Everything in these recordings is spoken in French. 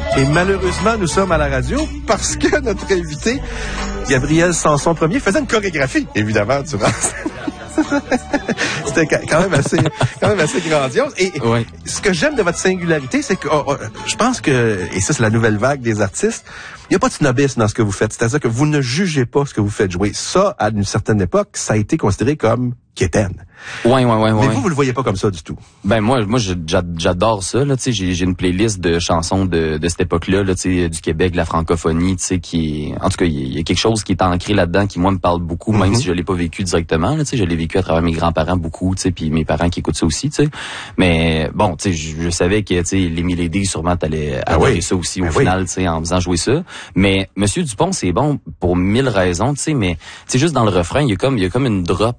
Et malheureusement, nous sommes à la radio parce que notre invité, Gabriel Sanson Premier, faisait une chorégraphie, évidemment, tu vois. C'était quand même assez grandiose. Et oui. Ce que j'aime de votre singularité, c'est que je pense que, et ça c'est la nouvelle vague des artistes, il n'y a pas de snobisme dans ce que vous faites. C'est-à-dire que vous ne jugez pas ce que vous faites jouer. Ça, à une certaine époque, ça a été considéré comme quétaine. Ouais. Mais vous le voyez pas comme ça du tout. Ben moi j'adore ça là, tu sais, j'ai une playlist de chansons de cette époque-là, là, tu sais, du Québec, de la francophonie, tu sais, qui en tout cas, il y a quelque chose qui est ancré là-dedans qui moi me parle beaucoup, même si je l'ai pas vécu directement, là, tu sais, je l'ai vécu à travers mes grands-parents beaucoup, tu sais, puis mes parents qui écoutent ça aussi, tu sais. Mais bon, tu sais, je savais que tu sais les Milady sûrement t'allais adorer ça aussi au final, tu sais, en faisant jouer ça. Mais Monsieur Dupont, c'est bon pour 1000 raisons, tu sais, mais tu sais juste dans le refrain, il y a comme une drop.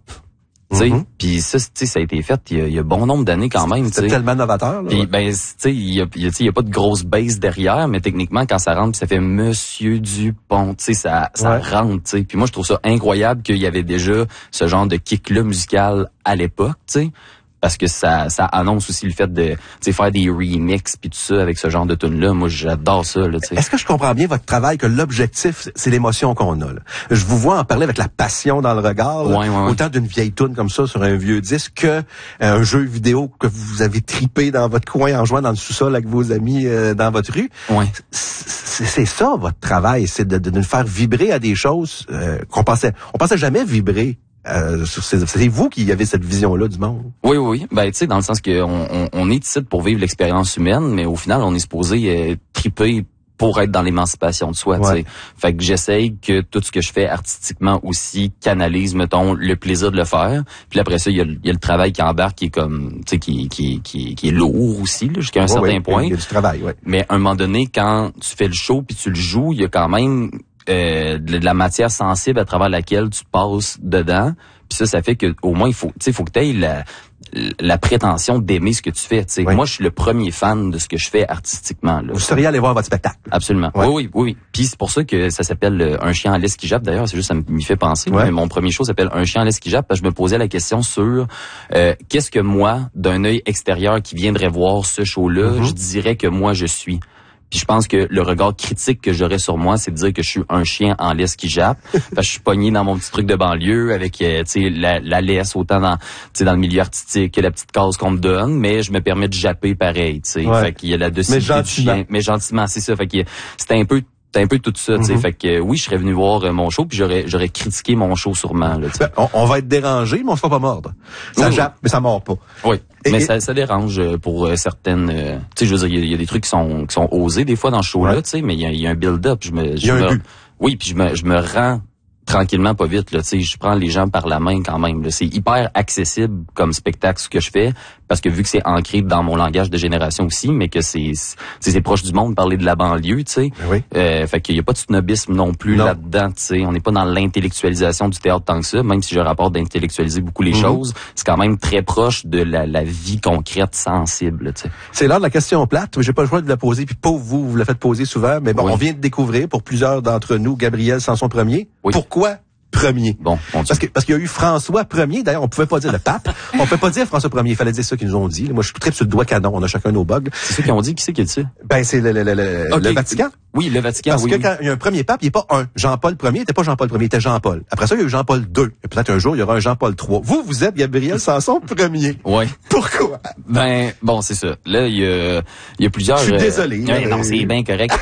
Puis ça, tu sais, ça a été fait il y a bon nombre d'années quand même. C'était tellement novateur. Puis ben, tu sais, il y a pas de grosse base derrière, mais techniquement quand ça rentre, puis ça fait Monsieur Dupont, tu sais, ça rentre. Tu sais, puis moi je trouve ça incroyable qu'il y avait déjà ce genre de kick-là musical à l'époque, tu sais. Parce que ça annonce aussi le fait de faire des remixes puis tout ça avec ce genre de tune là. Moi j'adore ça là, t'sais. Est-ce que je comprends bien votre travail que l'objectif c'est l'émotion qu'on a là? Je vous vois en parler avec la passion dans le regard, là, autant d'une vieille tune comme ça sur un vieux disque que un jeu vidéo que vous avez tripé dans votre coin en jouant dans le sous-sol avec vos amis dans votre rue. Ouais. C'est ça votre travail, c'est de nous faire vibrer à des choses on pensait jamais vibrer. C'est vous qui avez cette vision-là du monde. Oui. Ben, tu sais, dans le sens que on est ici pour vivre l'expérience humaine, mais au final, on est supposé triper pour être dans l'émancipation de soi, tu sais. Fait que j'essaye que tout ce que je fais artistiquement aussi canalise, mettons, le plaisir de le faire. Puis après ça, il y a le travail qui embarque, qui est comme, tu sais, qui est lourd aussi, là, jusqu'à un certain point. Il y a du travail, Mais à un moment donné, quand tu fais le show puis tu le joues, il y a quand même de la matière sensible à travers laquelle tu passes dedans. Puis ça fait que au moins il faut que tu aies la prétention d'aimer ce que tu fais. Moi, je suis le premier fan de ce que je fais artistiquement. Là. Vous seriez allé voir votre spectacle. Absolument. Oui. Puis c'est pour ça que ça s'appelle Un chien en laisse qui jappe. D'ailleurs, c'est juste ça m'y fait penser. Mais mon premier show s'appelle Un chien en laisse qui jappe parce que je me posais la question sur qu'est-ce que moi, d'un œil extérieur qui viendrait voir ce show-là, je dirais que moi je suis. Puis je pense que le regard critique que j'aurais sur moi, c'est de dire que je suis un chien en laisse qui jappe. Parce que je suis pogné dans mon petit truc de banlieue avec tu sais la laisse autant dans le milieu artistique que la petite case qu'on me donne, mais je me permets de japper pareil, tu sais. Fait qu'il y a la docilité du chien, mais gentiment, c'est ça. Fait que c'était un peu tout ça, tu sais. Fait que oui, je serais venu voir mon show puis j'aurais critiqué mon show sûrement là, on va être dérangé, mais on se fera pas mordre. Ça jappe, mais ça mord pas. Oui. Mais ça dérange pour certaines tu sais, je veux dire, il y a des trucs qui sont osés des fois dans ce show là, tu sais, mais il y a un build-up, oui, puis je me rends tranquillement, pas vite, là, tu sais, je prends les gens par la main quand même, là. C'est hyper accessible comme spectacle ce que je fais, parce que vu que c'est ancré dans mon langage de génération aussi, mais que c'est proche du monde parler de la banlieue, tu sais. Fait qu'il y a pas de snobisme non plus là-dedans, tu sais. On n'est pas dans l'intellectualisation du théâtre tant que ça, même si je rapporte d'intellectualiser beaucoup les choses, c'est quand même très proche de la vie concrète, sensible, tu sais. C'est l'heure de la question plate, j'ai pas le choix de vous la poser, puis pauvre vous la faites poser souvent, mais bon, on vient de découvrir pour plusieurs d'entre nous Gabriel Sanson Premier. Pourquoi premier? Bon, parce qu'il y a eu François Ier. D'ailleurs, on pouvait pas dire le pape. On pouvait pas dire François Ier. Il fallait dire ça qu'ils nous ont dit. Moi, je suis très sur le doigt canon. On a chacun nos bugs. C'est ceux qui ont dit. Qui c'est qui le dit? Ben, c'est le Vatican. Oui, le Vatican. Parce que quand il y a un premier pape, il n'est pas un. Jean-Paul Ier, il n'était pas Jean-Paul Ier, il était Jean-Paul. Après ça, il y a eu Jean-Paul II. Et peut-être un jour, il y aura un Jean-Paul III. Vous êtes Gabriel Sanson Premier. Oui. Pourquoi? Ben, bon, c'est ça. Là, il y a plusieurs. Je suis désolé. Non, c'est bien correct.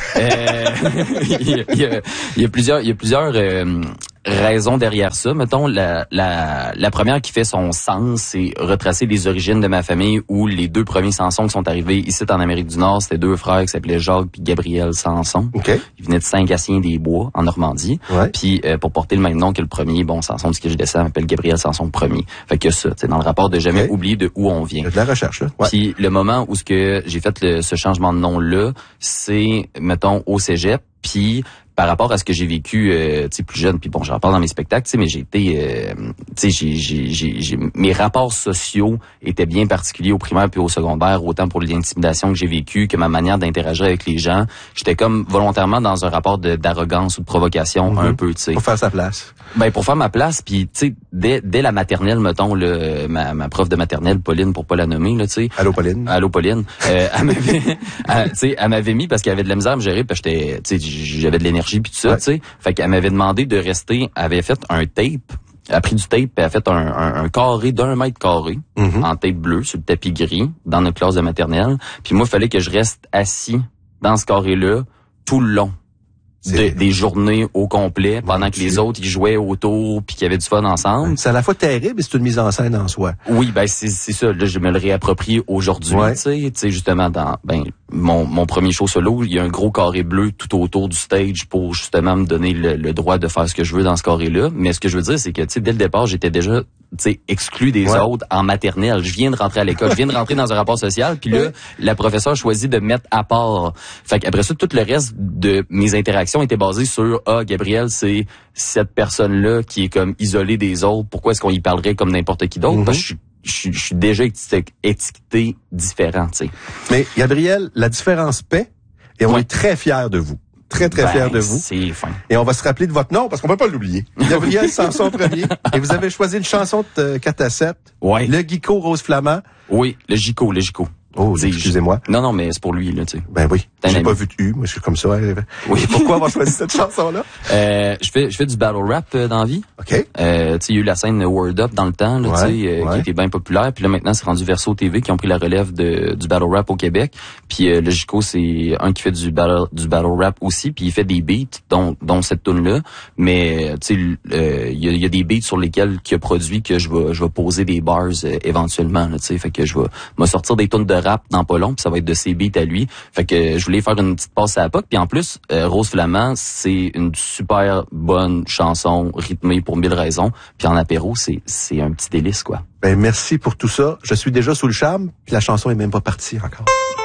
Il y a plusieurs raisons derrière ça. Mettons, la première qui fait son sens, c'est retracer les origines de ma famille où les deux premiers Sanson qui sont arrivés ici en Amérique du Nord, c'était deux frères qui s'appelaient Jacques puis Gabriel Sanson. Ils venaient de Saint-Gatien-des-Bois, en Normandie. Puis pour porter le même nom que le premier, bon, Sanson, ce que je descends, m'appelle Gabriel Sanson Premier. Fait que ça, dans le rapport de jamais oublier de où on vient. Il y a de la recherche, là. Puis le moment où j'ai fait ce changement de nom-là, c'est, mettons, au cégep, puis par rapport à ce que j'ai vécu, tu sais, plus jeune, puis bon, j'en parle dans mes spectacles, tu sais, mais j'ai été, tu sais, mes rapports sociaux étaient bien particuliers au primaire puis au secondaire, autant pour l'intimidation que j'ai vécue que ma manière d'interagir avec les gens. J'étais comme volontairement dans un rapport d'arrogance ou de provocation un peu, tu sais. Pour faire sa place. Ben, pour faire ma place, puis tu sais, dès la maternelle, mettons, là, ma prof de maternelle, Pauline, pour pas la nommer, là, tu sais. Allô, Pauline. Allô, Pauline. Elle m'avait mis parce qu'elle avait de la misère à me gérer, parce que j'étais, tu sais, j'avais de l'énergie puis tout ça, tu sais. Fait qu'elle m'avait demandé de rester, elle avait fait un tape, elle a pris du tape, puis elle a fait un carré d'1 mètre carré, en tape bleu, sur le tapis gris, dans notre classe de maternelle. Puis moi, il fallait que je reste assis dans ce carré-là tout le long. Des journées au complet, pendant que les autres, ils jouaient autour, puis qu'il y avait du fun ensemble. C'est à la fois terrible et c'est une mise en scène en soi. Oui, ben c'est ça. Là, je me le réapproprie aujourd'hui, tu sais, justement, dans mon premier show solo, il y a un gros carré bleu tout autour du stage pour justement me donner le droit de faire ce que je veux dans ce carré-là. Mais ce que je veux dire, c'est que, tu sais, dès le départ, j'étais déjà, tu sais, exclu des autres en maternelle. Je viens de rentrer à l'école, je viens de rentrer dans un rapport social, puis là, la professeure choisit de me mettre à part. Fait qu'après ça, tout le reste de mes interactions était basé sur Gabriel, c'est cette personne-là qui est comme isolée des autres. Pourquoi est-ce qu'on y parlerait comme n'importe qui d'autre? Parce que je suis déjà étiqueté différent, tu sais. Mais Gabriel, la différence paie et on est très fiers de vous. Très, très fiers de vous. C'est fin. Et on va se rappeler de votre nom parce qu'on peut pas l'oublier. Gabriel Sanson Premier. Et vous avez choisi une chanson de 4 à 7. Ouais. Le Guico Rose Flamand. Oui, le Gico. Oh, excusez-moi. Non, mais c'est pour lui, là, tu sais. Ben oui. J'ai pas vu de U, moi, je suis comme ça. Oui. Pourquoi avoir choisi cette chanson-là? Je fais du battle rap dans la vie. OK. Tu sais, il y a eu la scène Word Up dans le temps, là, tu sais, qui était bien populaire. Puis là, maintenant, c'est rendu Verso TV qui ont pris la relève du battle rap au Québec. Puis le Gico, c'est un qui fait du battle rap aussi. Puis il fait des beats, dont cette tune-là. Mais, tu sais, il y a des beats sur lesquels qu'il a produit que je vais poser des bars éventuellement, là, tu sais. Fait que je vais me sortir des tunes de rap dans pas long, puis ça va être de ses beats à lui. Fait que je voulais faire une petite passe à la POC. Puis en plus, Rose Flamand, c'est une super bonne chanson rythmée pour 1000 raisons. Puis en apéro, c'est un petit délice, quoi. Ben merci pour tout ça. Je suis déjà sous le charme, puis la chanson est même pas partie encore.